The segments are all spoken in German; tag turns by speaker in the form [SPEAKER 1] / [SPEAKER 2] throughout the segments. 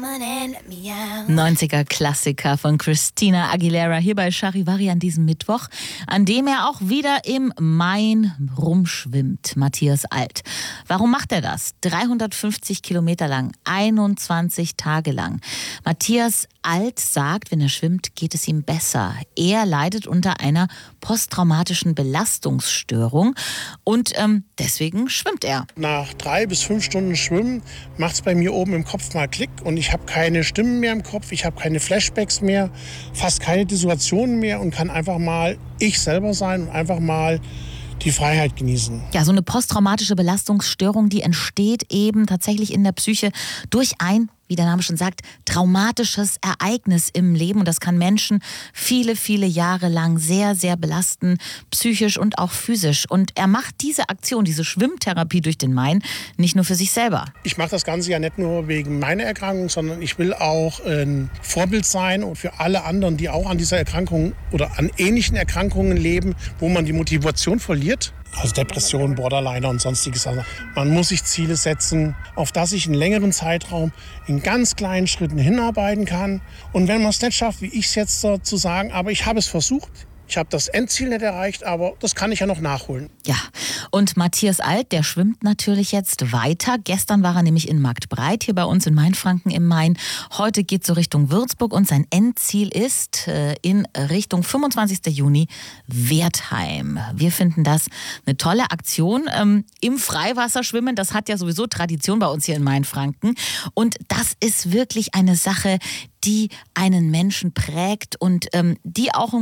[SPEAKER 1] 90er-Klassiker von Christina Aguilera hier bei Charivari an diesem Mittwoch, an dem er auch wieder im Main rumschwimmt, Matthias Alt. Warum macht er das? 350 Kilometer lang, 21 Tage lang. Matthias Alt sagt, wenn er schwimmt, geht es ihm besser. Er leidet unter einer posttraumatischen Belastungsstörung und deswegen schwimmt er.
[SPEAKER 2] Nach 3 bis 5 Stunden Schwimmen macht es bei mir oben im Kopf mal Klick und ich habe keine Stimmen mehr im Kopf, ich habe keine Flashbacks mehr, fast keine Dissoziationen mehr und kann einfach mal ich selber sein und einfach mal die Freiheit genießen.
[SPEAKER 1] Ja, so eine posttraumatische Belastungsstörung, die entsteht eben tatsächlich in der Psyche durch ein, wie der Name schon sagt, traumatisches Ereignis im Leben. Und das kann Menschen viele, viele Jahre lang sehr, sehr belasten, psychisch und auch physisch. Und er macht diese Aktion, diese Schwimmtherapie durch den Main, nicht nur für sich selber.
[SPEAKER 2] Ich mache das Ganze ja nicht nur wegen meiner Erkrankung, sondern ich will auch ein Vorbild sein und für alle anderen, die auch an dieser Erkrankung oder an ähnlichen Erkrankungen leben, wo man die Motivation verliert. Also Depression, Borderliner und sonstige Sachen. Man muss sich Ziele setzen, auf das ich in längeren Zeitraum in ganz kleinen Schritten hinarbeiten kann. Und wenn man es nicht schafft, wie ich es jetzt zu sagen, aber ich habe es versucht, ich habe das Endziel nicht erreicht, aber das kann ich ja noch nachholen.
[SPEAKER 1] Ja, und Matthias Alt, der schwimmt natürlich jetzt weiter. Gestern war er nämlich in Marktbreit, hier bei uns in Mainfranken im Main. Heute geht es so Richtung Würzburg und sein Endziel ist in Richtung 25. Juni Wertheim. Wir finden das eine tolle Aktion. Im Freiwasserschwimmen, das hat ja sowieso Tradition bei uns hier in Mainfranken. Und das ist wirklich eine Sache, die einen Menschen prägt und die auch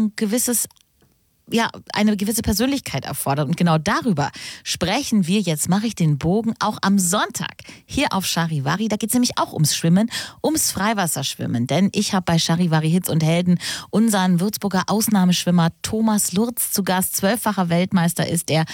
[SPEAKER 1] eine gewisse Persönlichkeit erfordert. Und genau darüber sprechen wir jetzt, mache ich den Bogen, auch am Sonntag hier auf Charivari. Da geht es nämlich auch ums Schwimmen, ums Freiwasserschwimmen. Denn ich habe bei Charivari Hits und Helden unseren Würzburger Ausnahmeschwimmer Thomas Lurz zu Gast. 12-facher Weltmeister ist er.